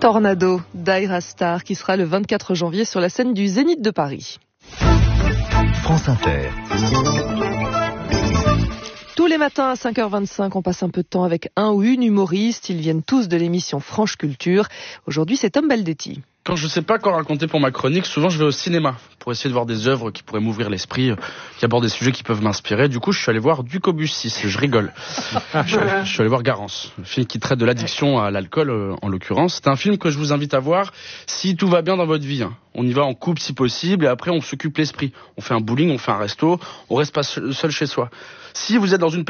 Tornado d'Aira Star qui sera le 24 janvier sur la scène du Zénith de Paris. France Inter. Tous les matins à 5h25, on passe un peu de temps avec un ou une humoriste. Ils viennent tous de l'émission Franche Culture. Aujourd'hui, c'est Tom Baldetti. Quand je sais pas quoi raconter pour ma chronique, souvent je vais au cinéma pour essayer de voir des œuvres qui pourraient m'ouvrir l'esprit, qui abordent des sujets qui peuvent m'inspirer. Du coup, je suis allé voir Ducobus 6, je rigole. Je suis allé voir Garance, un film qui traite de l'addiction à l'alcool en l'occurrence. C'est un film que je vous invite à voir si tout va bien dans votre vie. On y va en couple si possible et après on s'occupe l'esprit. On fait un bowling, on fait un resto, on reste pas seul chez soi. Si vous êtes dans une